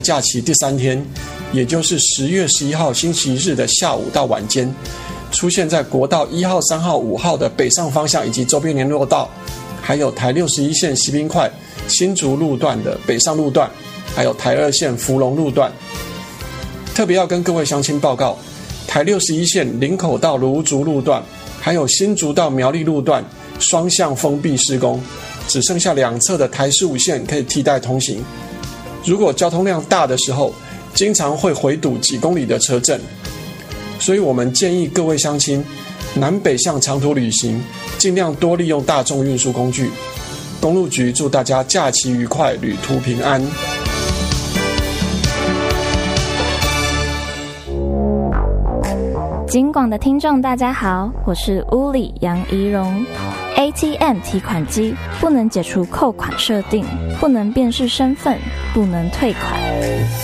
假期第3天，也就是10月11号星期日的下午到晚间，出现在国道1号、3号、5号的北上方向以及周边联络道，还有台61线西滨快新竹路段的北上路段，还有台2线福隆路段。特别要跟各位乡亲报告，台61线林口到芦竹路段，还有新竹到苗栗路段双向封闭施工，只剩下2侧的台15线可以替代通行。如果交通量大的时候，经常会回堵几公里的车阵，所以我们建议各位乡亲南北向长途旅行，尽量多利用大众运输工具。公路局祝大家假期愉快，旅途平安。 警广的听众大家好，我是屋里杨怡蓉。ATM 提款机不能解除扣款设定，不能辨识身份，不能退款。